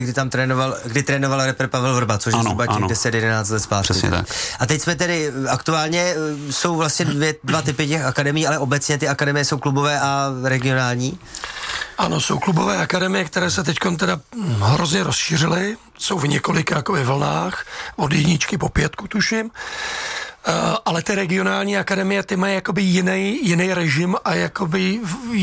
kdy trénoval repre Pavel Vrba, což je zhruba 10-11 let zpátky. Přesně tak. A teď jsme tedy aktuálně, jsou vlastně dva typy těch akademií, ale obecně ty akademie jsou klubové a regionální? Ano, jsou klubové akademie, které se teď teda hrozně rozšířily, jsou v několika jakoby vlnách, od 1 po 5, tuším. Ale ty regionální akademie, ty mají jakoby jiný režim a jakoby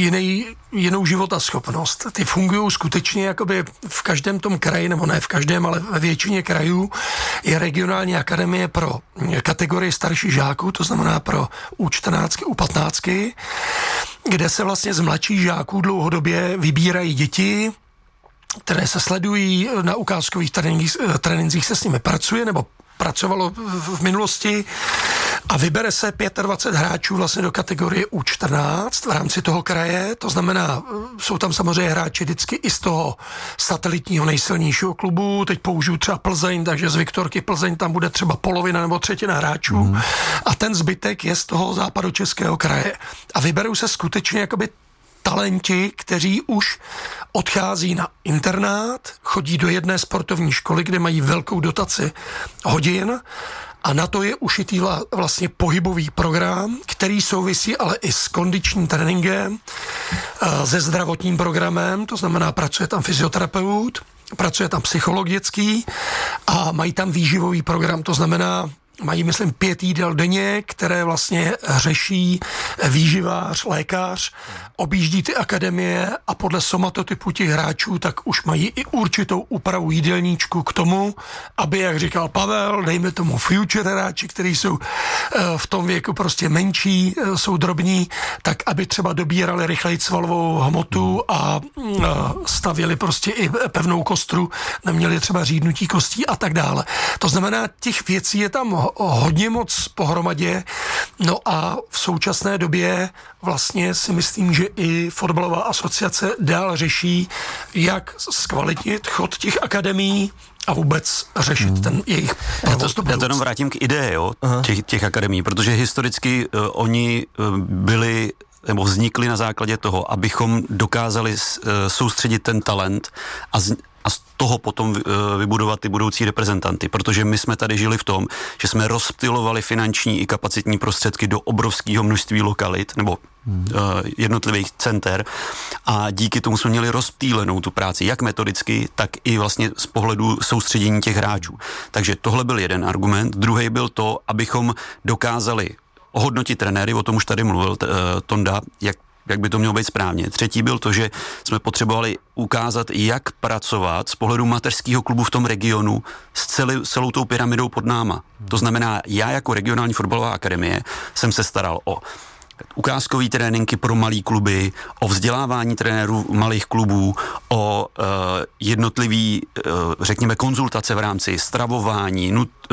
jinou životaschopnost. Ty fungují skutečně jakoby v každém tom kraji, nebo ne v každém, ale ve většině krajů je regionální akademie pro kategorii starších žáků, to znamená pro U14, U15, kde se vlastně z mladších žáků dlouhodobě vybírají děti, které se sledují na ukázkových trénincích, se s nimi pracuje, nebo pracovalo v minulosti a vybere se 25 hráčů vlastně do kategorie U14 v rámci toho kraje, to znamená, jsou tam samozřejmě hráči vždycky i z toho satelitního nejsilnějšího klubu, teď použiju třeba Plzeň, takže z Viktorky Plzeň tam bude třeba polovina nebo třetina hráčů a ten zbytek je z toho západočeského kraje a vyberou se skutečně jakoby talenti, kteří už odchází na internát, chodí do jedné sportovní školy, kde mají velkou dotaci hodin a na to je ušitý vlastně pohybový program, který souvisí ale i s kondičním tréninkem, se zdravotním programem, to znamená pracuje tam fyzioterapeut, pracuje tam psycholog dětský a mají tam výživový program, to znamená mají, myslím, 5 jídel denně, které vlastně řeší výživář, lékař, objíždí ty akademie a podle somatotypu těch hráčů tak už mají i určitou úpravu jídelníčku k tomu, aby, jak říkal Pavel, dejme tomu future hráči, kteří jsou v tom věku prostě menší, jsou drobní, tak aby třeba dobírali rychleji svalovou hmotu a stavěli prostě i pevnou kostru, neměli třeba řídnutí kostí a tak dále. To znamená, těch věcí je tam hodně moc pohromadě, no a v současné době vlastně si myslím, že i fotbalová asociace dál řeší, jak zkvalitnit chod těch akademií a vůbec řešit ten jejich provoz. Já to jenom vrátím k ideje, těch akademií, protože historicky oni byli nebo vznikly na základě toho, abychom dokázali soustředit ten talent a z toho potom vybudovat ty budoucí reprezentanty, protože my jsme tady žili v tom, že jsme rozptylovali finanční i kapacitní prostředky do obrovského množství lokalit nebo jednotlivých center a díky tomu jsme měli rozptýlenou tu práci, jak metodicky, tak i vlastně z pohledu soustředění těch hráčů. Takže tohle byl jeden argument. Druhý byl to, abychom dokázali ohodnotit trenéry, o tom už tady mluvil Tonda, jak by to mělo být správně. Třetí byl to, že jsme potřebovali ukázat, jak pracovat z pohledu mateřského klubu v tom regionu s celou tou pyramidou pod náma. To znamená, já jako regionální fotbalová akademie jsem se staral o ukázkový tréninky pro malý kluby, o vzdělávání trenérů malých klubů, o jednotlivý, řekněme, konzultace v rámci stravování,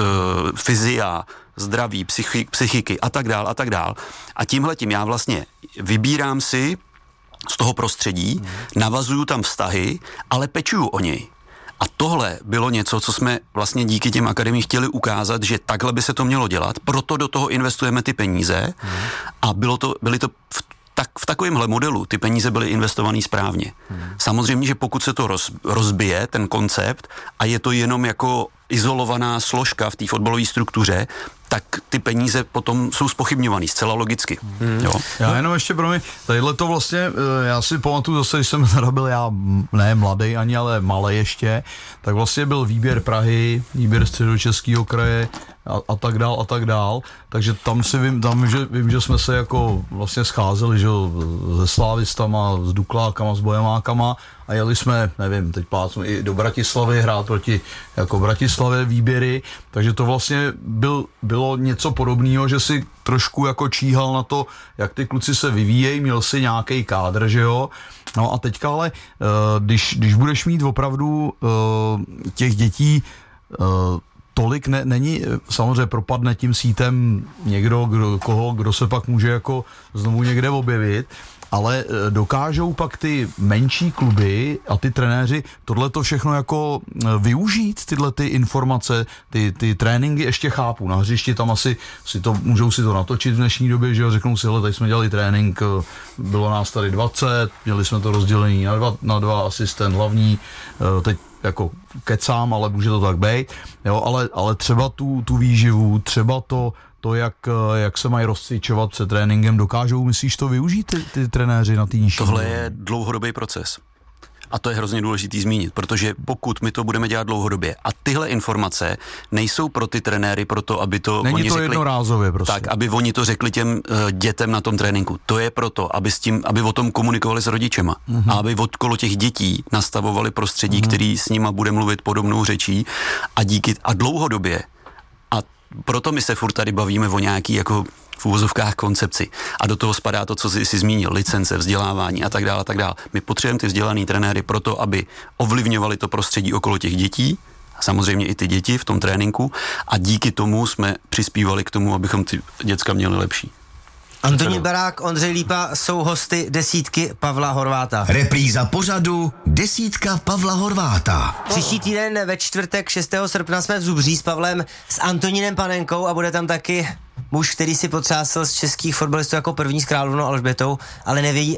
fyzia, zdraví, psychiky a tak dál a tak dál. A tímhletím já vlastně vybírám si z toho prostředí, navazuju tam vztahy, ale pečuju o něj. A tohle bylo něco, co jsme vlastně díky těm akademiím chtěli ukázat, že takhle by se to mělo dělat, proto do toho investujeme ty peníze a byly to v takovémhle modelu ty peníze byly investované správně. Samozřejmě, že pokud se to rozbije, ten koncept, a je to jenom jako izolovaná složka v té fotbalové struktuře, tak ty peníze potom jsou zpochybňovaný, zcela logicky. Jo. Já jenom ještě, promiň, tadyhle to vlastně, já si pamatuju zase, když jsem teda byl já, ne mladý ani, ale malý ještě, tak vlastně byl výběr Prahy, výběr Středočeského kraje a tak dál, takže tam vím, že jsme se jako vlastně scházeli, že se slávistama, s Duklákama, s Bojemákama a jeli jsme, nevím, teď plácnu i do Bratislavy hrát proti jako Bratislavě výběry, takže to vlastně bylo něco podobného, že si trošku jako číhal na to, jak ty kluci se vyvíjejí, měl si nějaký kádr, že jo. No a teďka ale, když budeš mít opravdu těch dětí tolik není, samozřejmě propadne tím sítem někdo, kdo se pak může jako znovu někde objevit, ale dokážou pak ty menší kluby a ty trenéři tohleto všechno jako využít, tyhle ty informace, ty tréninky ještě chápu. Na hřišti tam asi můžou si to natočit v dnešní době, že jo, řeknou si, hele, tady jsme dělali trénink, bylo nás tady 20, měli jsme to rozdělení na dva asistent hlavní, teď jako kecám, ale může to tak být, jo, ale třeba tu výživu, třeba to, jak se mají rozcvičovat před tréninkem, dokážou, myslíš, to využít ty trenéři na té nižší? Tohle je dlouhodobý proces. A to je hrozně důležitý zmínit, protože pokud my to budeme dělat dlouhodobě a tyhle informace nejsou pro ty trenéry proto, aby to Není oni to řekli, jednorázově prostě. Tak, aby oni to řekli těm dětem na tom tréninku. To je proto, aby o tom komunikovali s rodičema. A aby okolo těch dětí nastavovali prostředí, který s nima bude mluvit podobnou řečí a dlouhodobě. A proto my se furt tady bavíme o nějaký jako v uvozovkách koncepci. A do toho spadá to, co jsi zmínil, licence, vzdělávání a tak dále, a tak dále. My potřebujeme ty vzdělaný trenéry proto, aby ovlivňovali to prostředí okolo těch dětí, a samozřejmě i ty děti v tom tréninku, a díky tomu jsme přispívali k tomu, abychom ty děcka měli lepší. Antonín Barák, Ondřej Lípa jsou hosty desítky Pavla Horváta. Repríza pořadu Desítka Pavla Horváta. Příští týden ve čtvrtek 6. srpna jsme v Zubří s Pavlem, s Antonínem Panenkou a bude tam taky muž, který si potřásl z českých fotbalistů jako první s Královnou Alžbětou, ale neví,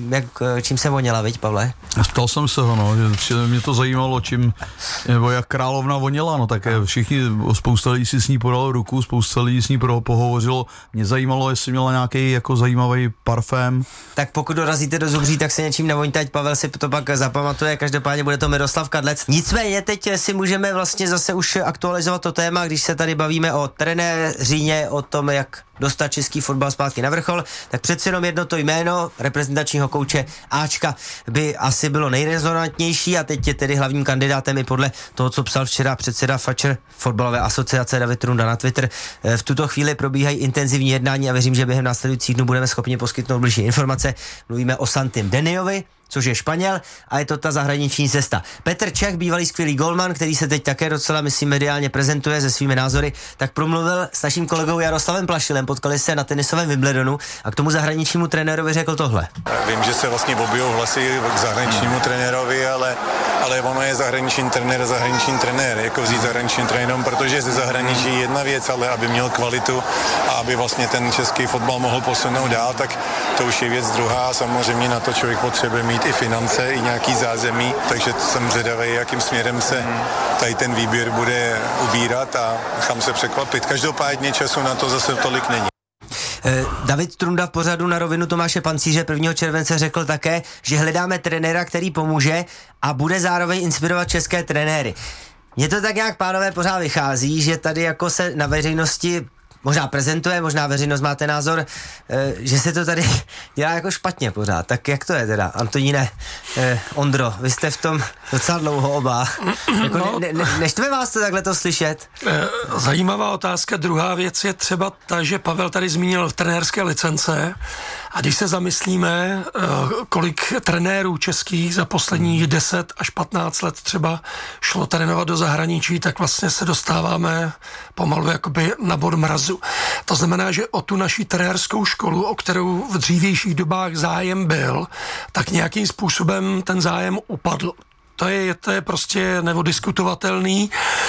čím se voněla, viď, Pavle? Ptal jsem se ho, no, že mě to zajímalo, nebo jak Královna voněla, no tak spousta lidí si s ní podalo ruku, spousta lidí s ní pohovořilo. Mě zajímalo, jestli měla nějaký jako zajímavý parfém. Tak pokud dorazíte do Zubří, tak se něčím nevoňte, ať Pavel si to pak zapamatuje, každopádně bude to Miroslav Kadlec. Nicméně teď si můžeme vlastně zase už aktualizovat to téma, když se tady bavíme o trenéřině, o tom, jak dostat český fotbal zpátky na vrchol, tak přece jenom jedno to jméno reprezentačního kouče Ačka by asi bylo nejrezonantnější a teď je tedy hlavním kandidátem i podle toho, co psal včera předseda Fatcher fotbalové asociace David Trunda na Twitter. V tuto chvíli probíhají intenzivní jednání a věřím, že během následujících dnů budeme schopni poskytnout bližší informace. Mluvíme o Santim Deniovi, což je Španěl, a je to ta zahraniční cesta. Petr Čech, bývalý skvělý golman, který se teď také docela, myslím, mediálně prezentuje se svými názory, tak promluvil s naším kolegou Jaroslavem Plašilem, potkali se na tenisovém Wimbledonu a k tomu zahraničnímu trenérovi řekl tohle. Vím, že se vlastně objevou hlasy k zahraničnímu trenérovi, ale ono je zahraniční trenér, jako vzít zahraniční trenérem, protože ze zahraničí je jedna věc, ale aby měl kvalitu a aby vlastně ten český fotbal mohl posunout dál, tak to už je věc druhá. Samozřejmě na to člověk potřebuje mít i finance, i nějaký zázemí, takže jsem zvědavý, jakým směrem se tady ten výběr bude ubírat a nechám se překvapit. Každopádně času na to zase tolik není. David Trunda v pořadu Na rovinu Tomáše Pancíře 1. července řekl také, že hledáme trenéra, který pomůže a bude zároveň inspirovat české trenéry. Mně to tak nějak, pánové, pořád vychází, že tady jako se na veřejnosti možná prezentuje, možná veřejnost máte názor, že se to tady dělá jako špatně pořád. Tak jak to je teda? Antoníne, Ondro, vy jste v tom docela dlouho oba. Jako neštve vás to takhle to slyšet? Zajímavá otázka. Druhá věc je třeba ta, že Pavel tady zmínil trenérské licence a když se zamyslíme, kolik trenérů českých za posledních 10 až 15 let třeba šlo trénovat do zahraničí, tak vlastně se dostáváme pomalu jakoby na bod mrazu. To znamená, že o tu naši trenérskou školu, o kterou v dřívějších dobách zájem byl, tak nějakým způsobem ten zájem upadl. To je prostě neodiskutovatelný.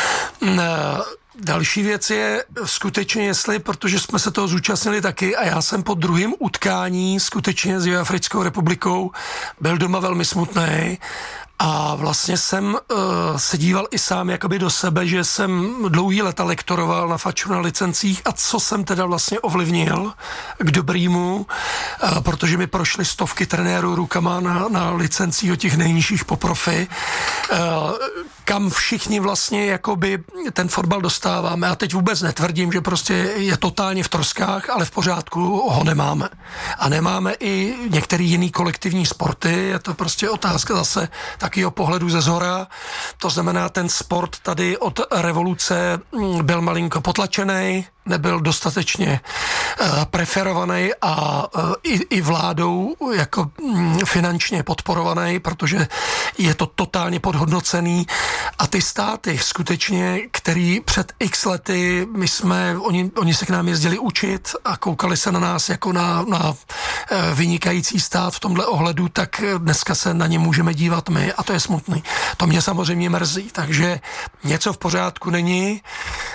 Další věc je skutečně, jestli, protože jsme se toho zúčastnili taky a já jsem po druhém utkání skutečně s Jihoafrickou republikou byl doma velmi smutný a vlastně jsem se díval i sám jakoby do sebe, že jsem dlouhý leta lektoroval na Fatchu na licencích a co jsem teda vlastně ovlivnil k dobrýmu, protože mi prošly stovky trenérů rukama na licencích od těch nejnižších po profi, kam všichni vlastně jakoby ten fotbal dostáváme. A teď vůbec netvrdím, že prostě je totálně v troskách, ale v pořádku ho nemáme. A nemáme i některé jiný kolektivní sporty, je to prostě otázka zase takého pohledu ze zhora. To znamená, ten sport tady od revoluce byl malinko potlačený, nebyl dostatečně preferovaný a i vládou jako finančně podporovaný, protože je to totálně podhodnocený a ty státy skutečně, který před x lety oni se k nám jezdili učit a koukali se na nás jako na vynikající stát v tomhle ohledu, tak dneska se na ně můžeme dívat my a to je smutný. To mě samozřejmě mrzí, takže něco v pořádku není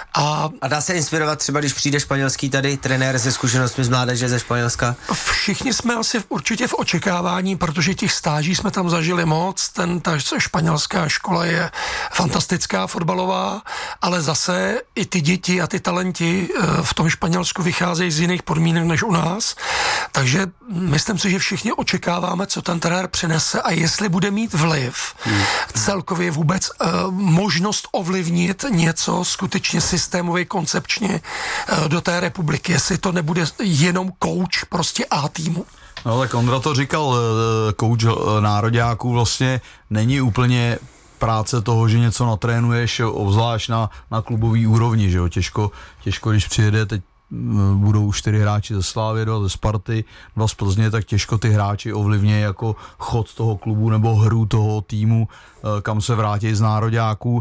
A dá se inspirovat třeba, když přijde španělský tady trenér se zkušenostmi z mládeže ze Španělska? Všichni jsme asi určitě v očekávání, protože těch stáží jsme tam zažili moc. Ta španělská škola je fantastická fotbalová, ale zase i ty děti a ty talenti v tom Španělsku vycházejí z jiných podmínek než u nás. Takže myslím si, že všichni očekáváme, co ten trenér přinese a jestli bude mít vliv celkově vůbec možnost ovlivnit něco skutečně systémově, koncepčně do té republiky. Jestli to nebude jenom kouč prostě A týmu. No tak Ondra to říkal, kouč nároďáků vlastně není úplně práce toho, že něco natrénuješ, obzvlášť na klubový úrovni, že jo, těžko, když přijede, teď budou 4 hráči ze Slávie, 2 ze Sparty, 2 z Plzně, tak těžko ty hráči ovlivnějí jako chod toho klubu nebo hru toho týmu, kam se vrátí z nároďáků.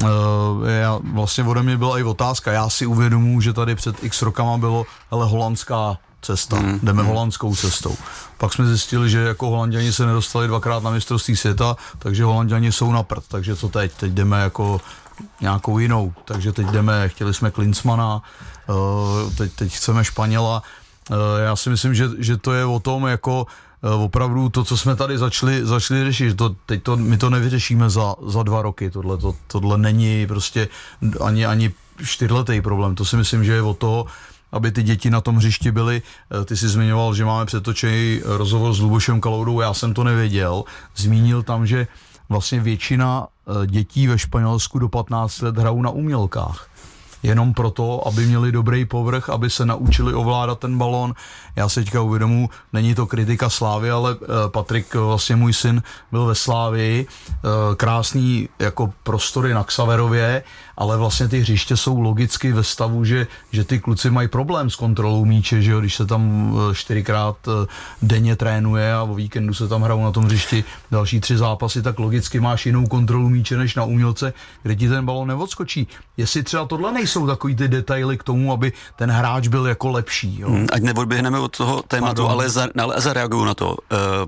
Vlastně ode mě byla i otázka, já si uvědomuji, že tady před x rokama bylo holandská cesta, jdeme holandskou cestou. Pak jsme zjistili, že jako Holanďani se nedostali 2krát na mistrovství světa, takže Holanďani jsou na prd, takže co teď? Teď jdeme jako nějakou jinou, takže teď jdeme, chtěli jsme Klinsmana, teď chceme Španěla. Já si myslím, že to je o tom, jako opravdu to, co jsme tady začali řešit, my to nevyřešíme za 2 roky, tohle není prostě ani 4letý problém, to si myslím, že je o toho, aby ty děti na tom hřišti byly. Ty jsi zmiňoval, že máme přetočený rozhovor s Lubošem Kaloudou, já jsem to nevěděl. Zmínil tam, že vlastně většina dětí ve Španělsku do 15 let hrajou na umělkách. Jenom proto, aby měli dobrý povrch, aby se naučili ovládat ten balón. Já se teďka uvědomuji, není to kritika Slávy, ale Patrik, vlastně můj syn, byl ve Slávii, krásný jako prostory na Xaverově, ale vlastně ty hřiště jsou logicky ve stavu, že ty kluci mají problém s kontrolou míče, že jo, když se tam 4krát denně trénuje a o víkendu se tam hrajou na tom hřišti další 3 zápasy, tak logicky máš jinou kontrolu míče než na umělce, kde ti ten balón neodskočí. Jestli třeba tohle nejsou takový ty detaily k tomu, aby ten hráč byl jako lepší. Jo. Ať neodběhneme od toho tématu, ale zareaguju na to.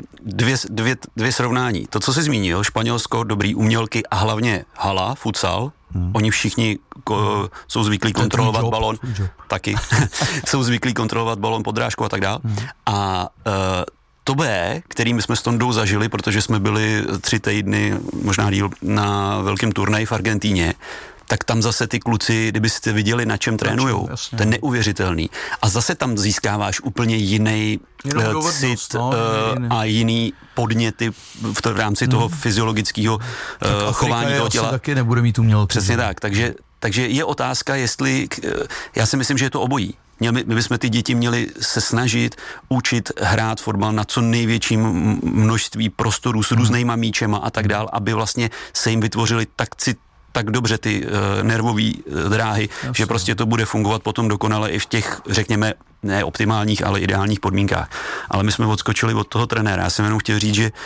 Dvě srovnání. To, co jsi zmínil, Španělsko, dobrý umělky a hlavně hala, futsal, oni všichni jsou zvyklí kontrolovat balón, taky, jsou zvyklí kontrolovat balón pod drážkou a tak dále. A to B, kterým jsme s Tondou zažili, protože jsme byli 3 týdny, možná díl, na velkém turnaji v Argentíně, tak tam zase ty kluci, kdybyste viděli, na čem trénujou, to je neuvěřitelný. A zase tam získáváš úplně jiný cit a jiný podněty v rámci toho fyziologického chování toho těla. Taky nebude mít umělky. Přesně tak, takže je otázka, jestli, já si myslím, že je to obojí. My bychom ty děti měli se snažit učit hrát fotbal na co největším množství prostorů s různýma míčema a tak dál, aby vlastně se jim vytvořili tak dobře ty nervové dráhy, že prostě to bude fungovat potom dokonale i v těch, řekněme, ne optimálních, ale ideálních podmínkách. Ale my jsme odskočili od toho trenéra. Já jsem jenom chtěl říct, že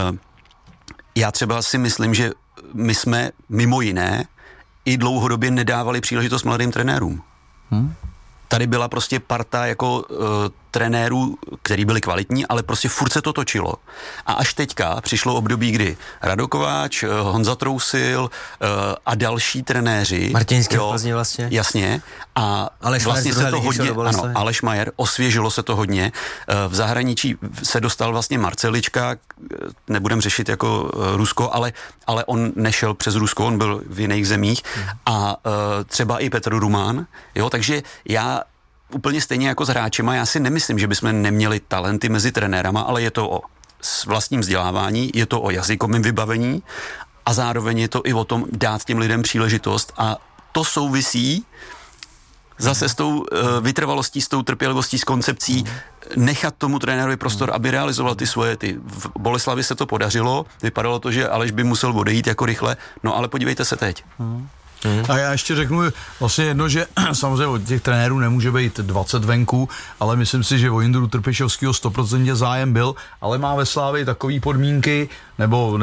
já třeba si myslím, že my jsme mimo jiné i dlouhodobě nedávali příležitost mladým trenérům. Tady byla prostě parta jako trenérů, který byli kvalitní, ale prostě furt se to točilo. A až teďka přišlo období, kdy Rado Kováč, Honza Trousil a další trenéři. Martinský vlastně. Jasně. A Aleš vlastně se to hodně, ano, Aleš Majer, osvěžilo se to hodně. V zahraničí se dostal vlastně Marcelička, nebudem řešit jako Rusko, ale on nešel přes Rusko, on byl v jiných zemích. A třeba i Petr Rumán, jo, takže já úplně stejně jako s hráčema, já si nemyslím, že bychom neměli talenty mezi trenérama, ale je to o vlastním vzdělávání, je to o jazykovém vybavení a zároveň je to i o tom dát těm lidem příležitost a to souvisí zase s tou vytrvalostí, s tou trpělivostí, s koncepcí nechat tomu trenérovi prostor, aby realizoval ty svoje. V Boleslavi se to podařilo, vypadalo to, že Aleš by musel odejít jako rychle, no ale podívejte se teď. A já ještě řeknu vlastně jedno, že samozřejmě od těch trenérů nemůže být 20 venku, ale myslím si, že o Jindru Trpišovského 100% zájem byl, ale má ve Slávii takové podmínky, nebo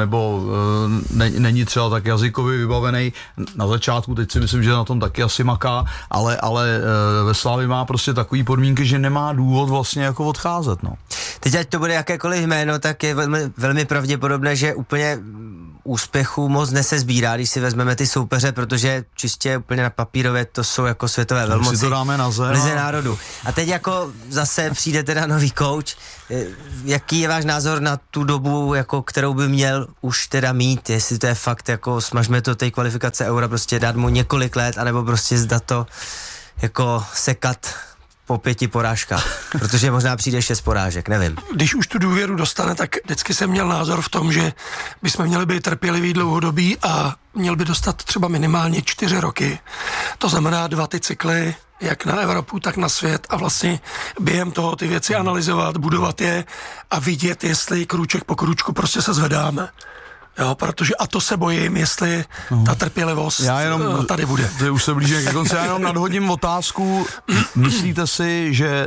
není třeba tak jazykově vybavený na začátku, teď si myslím, že na tom taky asi maká, ale ve Slávii má prostě takové podmínky, že nemá důvod vlastně jako odcházet, no. Teď ať to bude jakékoliv jméno, tak je velmi pravděpodobné, že úplně úspěchů moc nesezbírá, když si vezmeme ty soupeře, protože čistě úplně na papírově to jsou jako světové velmoci. Si to dáme na zem. Lize národů. A teď jako zase přijde teda nový coach. Jaký je váš názor na tu dobu, jako kterou by měl už teda mít, jestli to je fakt jako smažme to té kvalifikace Eura, prostě dát mu několik let, anebo prostě zda to jako sekat po 5 porážkách, protože možná přijde 6 porážek, nevím. Když už tu důvěru dostane, tak vždycky jsem měl názor v tom, že bychom měli být trpěliví dlouhodobí a měl by dostat třeba minimálně 4 roky. To znamená 2 ty cykly, jak na Evropu, tak na svět a vlastně během toho ty věci analyzovat, budovat je a vidět, jestli krůček po krůčku prostě se zvedáme. Jo, protože a to se bojím, jestli ta trpělivost tady bude. Už se blíží ke konci, já jenom nadhodím otázku. Myslíte si, že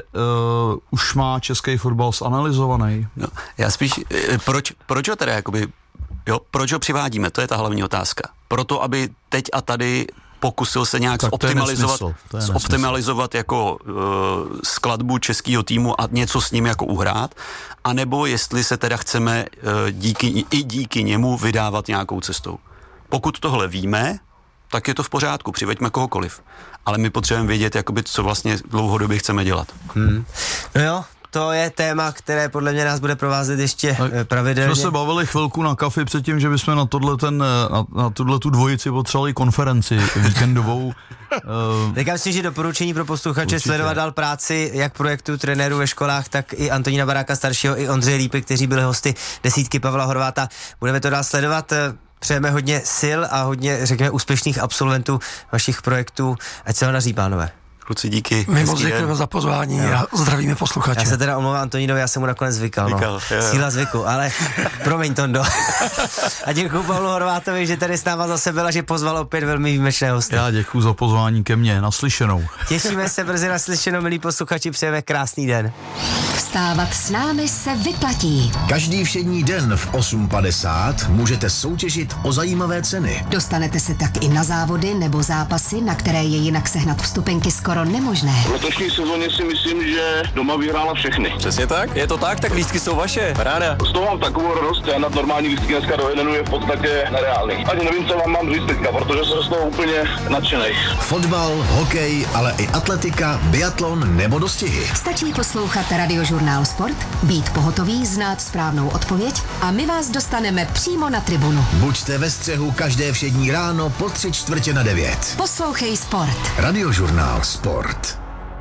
už má český fotbal zanalyzovaný? No, já spíš, proč ho teda jakoby, proč ho přivádíme, to je ta hlavní otázka. Proto, aby teď a tady pokusil se nějak optimalizovat jako skladbu českého týmu a něco s ním jako uhrát, anebo jestli se teda chceme díky němu vydávat nějakou cestou. Pokud tohle víme, tak je to v pořádku, přiveďme kohokoliv. Ale my potřebujeme vědět, jakoby, co vlastně dlouhodobě chceme dělat. No jo, to je téma, které podle mě nás bude provázet ještě pravidelně. Jsme se bavili chvilku na kafi předtím, že bychom na tuhle tu dvojici potřebovali konferenci víkendovou. Tak já myslím, že doporučení pro posluchače sledovat dál práci jak projektu trenérů ve školách, tak i Antonína Baráka staršího, i Ondřeje Lípy, kteří byli hosty desítky Pavla Horváta. Budeme to dál sledovat. Přejeme hodně sil a hodně, řekněme, úspěšných absolventů vašich projektů. Ať se ho daří, pánové. Kluci, díky. My moc děkujeme za pozvání a zdravíme posluchače. Já se teda omlouvám Antonínovi, já jsem mu nakonec zvykal. Síla zvyku, ale promiň, Tondo. A děkuju Pavlu Horvátovi, že tady s náma zase byl a že pozval opět velmi výjimečné hosty. Já děkuju za pozvání ke mně, naslyšenou. Těšíme se brzy naslyšenou, milí posluchači, přejeme krásný den. Vstávat s námi se vyplatí. Každý všední den v 8:50 můžete soutěžit o zajímavé ceny. Dostanete se tak i na závody nebo zápasy, na které je jinak sehnat vstupenky skoro nemožné. V letošní sezóně si myslím, že doma vyhrála všechny. Přesně tak, je to tak lístky jsou vaše, ráda. Z toho mám takovou radost, já nad normální lístky dneska do jednu je v podstatě nereálný. Ani nevím, co vám mám říct teďka, protože jsem z toho úplně nadšenej. Fotbal, hokej, ale i atletika, biatlon nebo dostihy. Stačí poslouchat Radiožurnál Sport, být pohotový, znát správnou odpověď a my vás dostaneme přímo na tribunu. Buďte ve střehu každé všední ráno po 8:45. Poslouchej Sport. Radiožurnál Sport.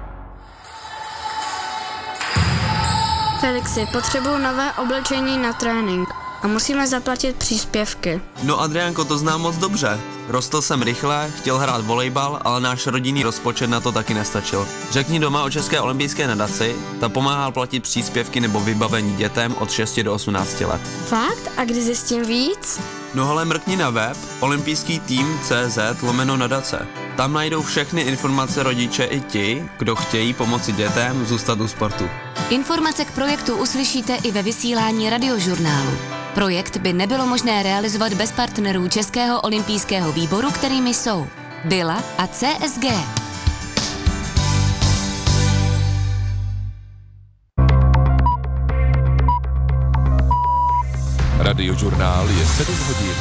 Felixi, potřebuju nové oblečení na trénink a musíme zaplatit příspěvky. No Adriánko, to znám moc dobře. Rostl jsem rychle, chtěl hrát volejbal, ale náš rodinný rozpočet na to taky nestačil. Řekni doma o České olympijské nadaci, ta pomáhá platit příspěvky nebo vybavení dětem od 6 do 18 let. Fakt? A kdy zjistím víc? No hele, mrkni na web olympijský-tým.cz/nadace. Tam najdou všechny informace rodiče i ti, kdo chtějí pomoci dětem zůstat u sportu. Informace k projektu uslyšíte i ve vysílání Radiožurnálu. Projekt by nebylo možné realizovat bez partnerů Českého olympijského výboru, kterými jsou Bila a CSG. Radiožurnál je 7 hodin.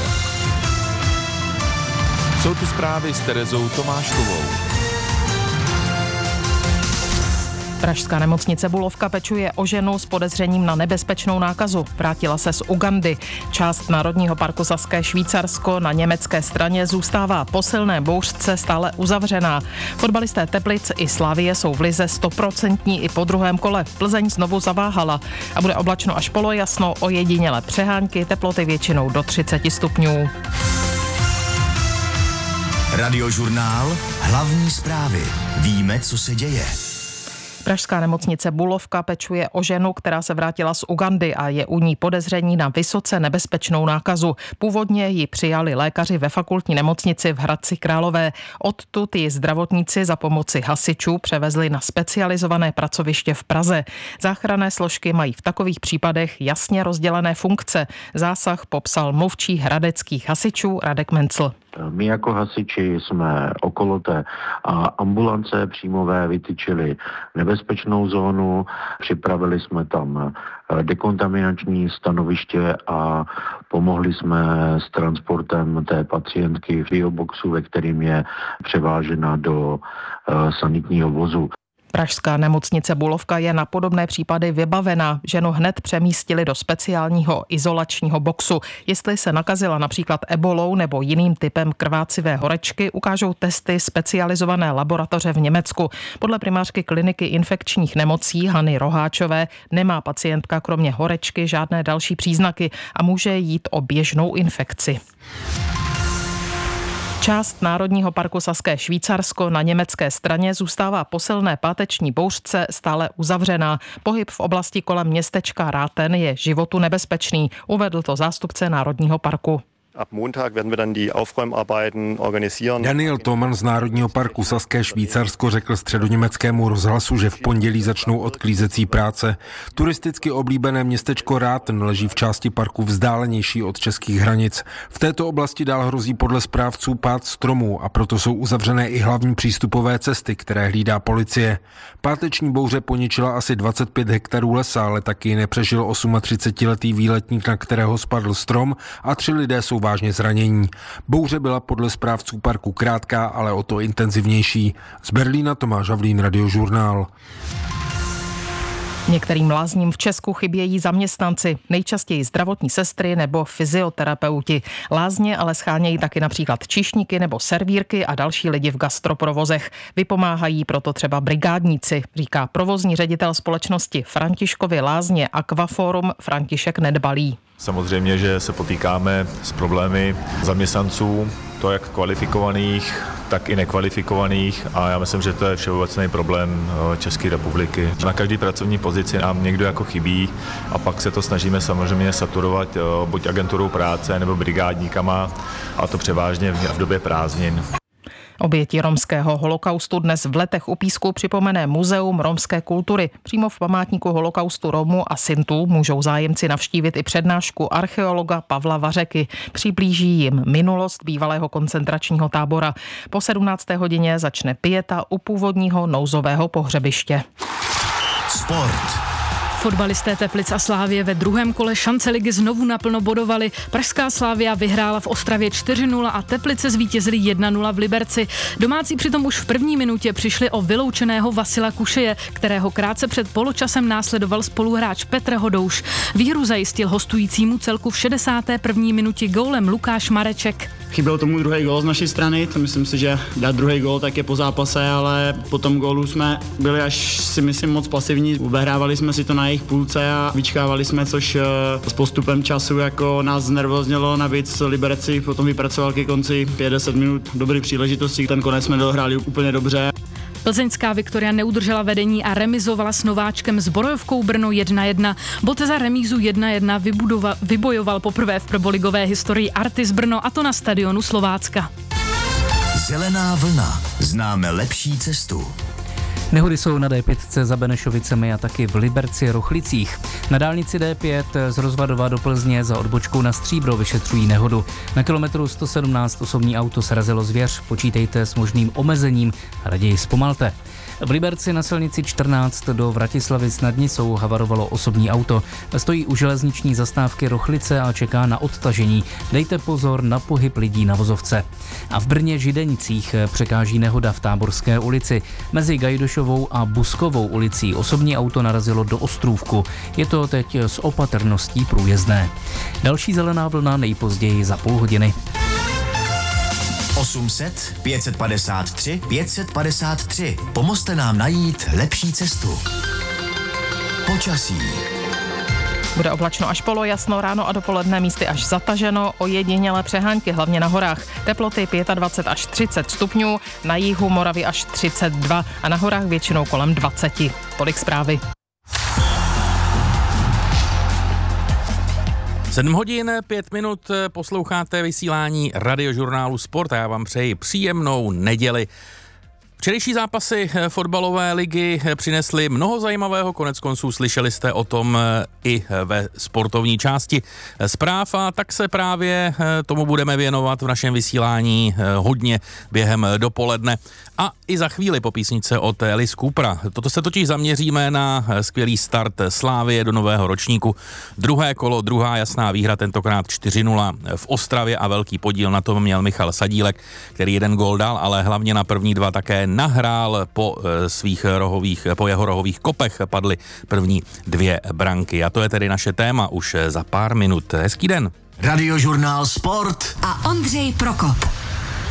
Jsou tu zprávy s Terezou Tomáškovou. Pražská nemocnice Bulovka pečuje o ženu s podezřením na nebezpečnou nákazu. Vrátila se z Ugandy. Část Národního parku Saské Švýcarsko na německé straně zůstává po silné bouřce stále uzavřená. Fotbalisté Teplic i Slavie jsou v lize 100% i po druhém kole. Plzeň znovu zaváhala a bude oblačno až polojasno, ojedinělé přehánky, teploty většinou do 30 stupňů. Radiožurnál, hlavní zprávy. Víme, co se děje. Pražská nemocnice Bulovka pečuje o ženu, která se vrátila z Ugandy a je u ní podezření na vysoce nebezpečnou nákazu. Původně ji přijali lékaři ve fakultní nemocnici v Hradci Králové. Odtud ji zdravotníci za pomoci hasičů převezli na specializované pracoviště v Praze. Záchranné složky mají v takových případech jasně rozdělené funkce. Zásah popsal mluvčí hradeckých hasičů Radek Mencl. My jako hasiči jsme okolo té ambulance příjmové vytyčili nebezpečnou zónu, připravili jsme tam dekontaminační stanoviště a pomohli jsme s transportem té pacientky v bioboxu, ve kterým je převážena do sanitního vozu. Pražská nemocnice Bulovka je na podobné případy vybavená. Ženu hned přemístili do speciálního izolačního boxu. Jestli se nakazila například ebolou nebo jiným typem krvácivé horečky, ukážou testy specializované laboratoře v Německu. Podle primářky kliniky infekčních nemocí Hany Roháčové nemá pacientka kromě horečky žádné další příznaky a může jít o běžnou infekci. Část Národního parku Saské Švýcarsko na německé straně zůstává po silné páteční bouřce stále uzavřená. Pohyb v oblasti kolem městečka Ráten je životu nebezpečný, uvedl to zástupce Národního parku. Ab Montag werden wir dann die Aufräumarbeiten organisieren. Daniel Thoman z Národního parku Saské Švýcarsko řekl Středoněmeckému rozhlasu, že v pondělí začnou odklízecí práce. Turisticky oblíbené městečko Ráten leží v části parku vzdálenější od českých hranic. V této oblasti dál hrozí podle správců pád stromů a proto jsou uzavřené i hlavní přístupové cesty, které hlídá policie. Páteční bouře poničila asi 25 hektarů lesa, ale taky nepřežil 38letý výletník, na kterého spadl strom, a 3 lidé jsou vážně zranění. Bouře byla podle správců parku krátká, ale o to intenzivnější. Z Berlína Tomáš Havlín, Radiožurnál. Některým lázním v Česku chybějí zaměstnanci, nejčastěji zdravotní sestry nebo fyzioterapeuti. Lázně ale schánějí taky například číšníky nebo servírky a další lidi v gastroprovozech. Vypomáhají proto třeba brigádníci, říká provozní ředitel společnosti Františkovy lázně Aquaforum František Nedbalý. Samozřejmě, že se potýkáme s problémy zaměstnanců, to jak kvalifikovaných, tak i nekvalifikovaných, a já myslím, že to je všeobecný problém České republiky. Na každé pracovní pozici nám někdo jako chybí a pak se to snažíme samozřejmě saturovat buď agenturou práce nebo brigádníkama, a to převážně v době prázdnin. Oběti romského holokaustu dnes v Letech u Písku připomene Muzeum romské kultury. Přímo v památníku holokaustu Romů a Sintů můžou zájemci navštívit i přednášku archeologa Pavla Vařeky. Přiblíží jim minulost bývalého koncentračního tábora. Po 17. hodině začne pieta u původního nouzového pohřebiště. Sport. Fotbalisté Teplic a Slávie ve druhém kole šance ligy znovu naplno bodovali. Pražská Slavia vyhrála v Ostravě 4-0 a Teplice zvítězili 1-0 v Liberci. Domácí přitom už v první minutě přišli o vyloučeného Vasila Kušeje, kterého krátce před poločasem následoval spoluhráč Petr Hodouš. Výhru zajistil hostujícímu celku v 61. minutě gólem Lukáš Mareček. Chyběl tomu druhý gól z naší strany, to myslím si, že dát druhý gól tak je po zápase, ale po tom gólu jsme byli až si myslím moc pasivní. Ubehrávali jsme si to na jejich půlce a vyčkávali jsme, což s postupem času jako nás znervoznělo. Navíc Liberci potom vypracoval ke konci 50 minut dobrý příležitosti, ten konec jsme dohráli úplně dobře. Plzeňská Viktoria neudržela vedení a remizovala s Nováčkem s Borojovkou Brno 1-1. Bod za remízu 1-1 vybojoval poprvé v prvoligové historii Artis Brno, a to na stadionu Slovácka. Zelená vlna. Známe lepší cestu. Nehody jsou na D5 za Benešovicemi a taky v Liberci Rochlicích. Na dálnici D5 z Rozvadova do Plzně za odbočkou na Stříbro vyšetřují nehodu. Na kilometru 117 osobní auto srazilo zvěř. Počítejte s možným omezením a raději zpomalte. V Liberci na silnici 14 do Vratislavic nad Nisou havarovalo osobní auto. Stojí u železniční zastávky Rochlice a čeká na odtažení. Dejte pozor na pohyb lidí na vozovce. A v Brně Židenicích překáží nehoda v Táborské ulici. Mezi Gajdošovou a Buskovou ulicí osobní auto narazilo do ostrůvku. Je to teď s opatrností průjezdné. Další zelená vlna nejpozději za půl hodiny. 800 553 553. Pomozte nám najít lepší cestu. Počasí. Bude oblačno až polojasno, ráno a dopoledne místy až zataženo, ojedinělé přehánky, hlavně na horách. Teploty 25 až 30 stupňů, na jihu Moravy až 32 a na horách většinou kolem 20. Tolik zprávy. 7 hodin, 5 minut, posloucháte vysílání Radiožurnálu Sport a já vám přeji příjemnou neděli. Včerejší zápasy fotbalové ligy přinesly mnoho zajímavého, koneckonců slyšeli jste o tom i ve sportovní části zpráv a tak se právě tomu budeme věnovat v našem vysílání hodně během dopoledne a i za chvíli po písničce od Alice Coopera. Toto se totiž zaměříme na skvělý start Slávie do nového ročníku. Druhé kolo, druhá jasná výhra, tentokrát 4-0 v Ostravě a velký podíl na tom měl Michal Sadílek, který jeden gól dal, ale hlavně na první dva také nahrál po jeho rohových kopech padly první 2 branky. A to je tedy naše téma už za pár minut. Hezký den. Radiožurnál Sport a Ondřej Prokop.